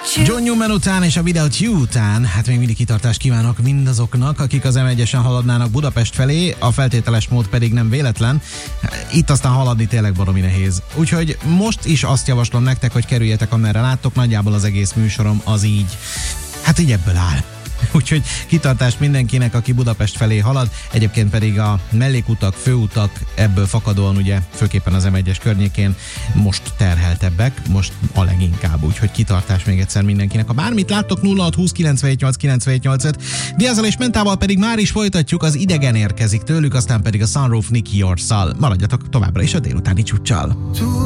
John Newman után és a Without You után, hát még mindig kitartást kívánok mindazoknak, akik az M1-esen haladnának Budapest felé, a feltételes mód pedig nem véletlen. Itt aztán haladni tényleg baromi nehéz. Úgyhogy most is azt javaslom nektek, hogy kerüljetek amerre láttok, nagyjából az egész műsorom az így. Hát így ebből áll. Úgyhogy kitartást mindenkinek, aki Budapest felé halad, egyébként pedig a mellékutak, főutak ebből fakadóan ugye, főképpen az M1-es környékén most terheltebbek, most a leginkább, úgyhogy kitartás még egyszer mindenkinek. Ha bármit láttok, 0620 978 978-et, Diazzal és Mentával pedig már is folytatjuk, az Idegen érkezik tőlük, aztán pedig a Sunroof Nicky York-szal. Maradjatok továbbra is a délutáni csúccsal.